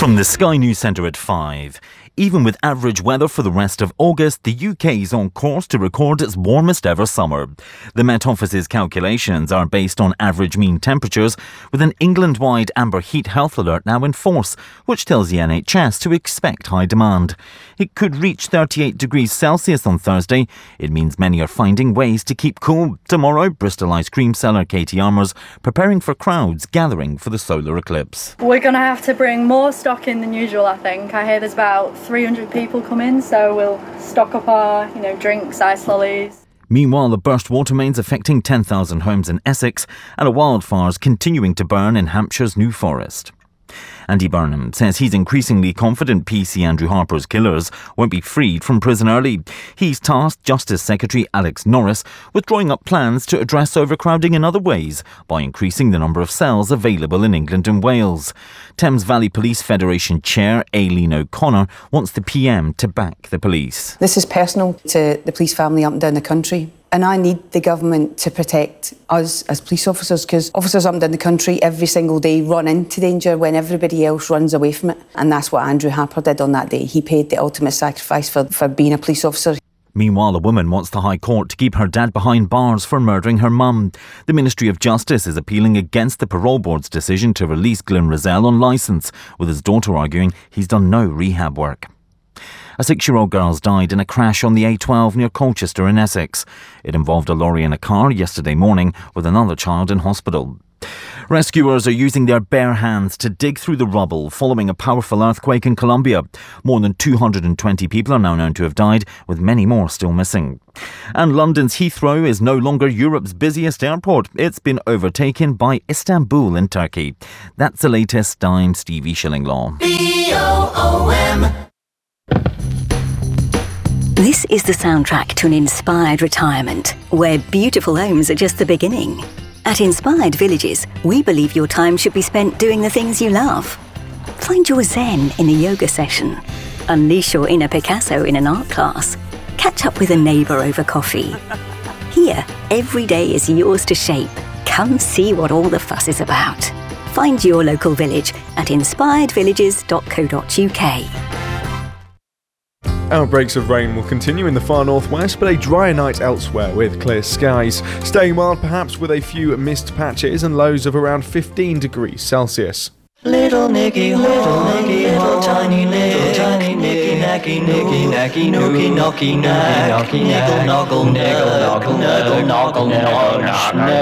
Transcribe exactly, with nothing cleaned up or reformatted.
From the Sky News Centre at five. Even with average weather for the rest of August, the U K is on course to record its warmest ever summer. The Met Office's calculations are based on average mean temperatures, with an England-wide amber heat health alert now in force, which tells the N H S to expect high demand. It could reach thirty-eight degrees Celsius on Thursday. It means many are finding ways to keep cool. Tomorrow, Bristol ice cream seller Katie Armour's preparing for crowds gathering for the solar eclipse. We're going to have to bring more stock in than usual, I think. I hear there's about three hundred people come in, so we'll stock up our, you know, drinks, ice lollies. Meanwhile, the burst water mains affecting ten thousand homes in Essex and a wildfires continuing to burn in Hampshire's New Forest. Andy Burnham says he's increasingly confident P C Andrew Harper's killers won't be freed from prison early. He's tasked Justice Secretary Alex Norris with drawing up plans to address overcrowding in other ways by increasing the number of cells available in England and Wales. Thames Valley Police Federation Chair Aileen O'Connor wants the P M to back the police. This is personal to the police family up and down the country. And I need the government to protect us as police officers, because officers up and down the country every single day run into danger when everybody else runs away from it. And that's what Andrew Harper did on that day. He paid the ultimate sacrifice for, for being a police officer. Meanwhile, a woman wants the High Court to keep her dad behind bars for murdering her mum. The Ministry of Justice is appealing against the Parole Board's decision to release Glyn Rizal on licence, with his daughter arguing he's done no rehab work. A six-year-old girl died in a crash on the A twelve near Colchester in Essex. It involved a lorry and a car yesterday morning, with another child in hospital. Rescuers are using their bare hands to dig through the rubble following a powerful earthquake in Colombia. More than two hundred twenty people are now known to have died, with many more still missing. And London's Heathrow is no longer Europe's busiest airport. It's been overtaken by Istanbul in Turkey. That's the latest. I'm Stevie Shillinglaw. B O O M. This is the soundtrack to an inspired retirement, where beautiful homes are just the beginning. At Inspired Villages, we believe your time should be spent doing the things you love. Find your zen in a yoga session. Unleash your inner Picasso in an art class. Catch up with a neighbour over coffee. Here, every day is yours to shape. Come see what all the fuss is about. Find your local village at inspired villages dot co dot U K. Outbreaks of rain will continue in the far northwest, but a drier night elsewhere with clear skies. Staying mild perhaps with a few mist patches and lows of around fifteen degrees Celsius. Little Nicky, little Nicky, little tiny, little tiny Nicky, Nacky, Nicky, Nacky, Nookie, Knocky, Nack, Niggle, Noggle, Niggle, Noggle, Niggle, Noggle, Noggle,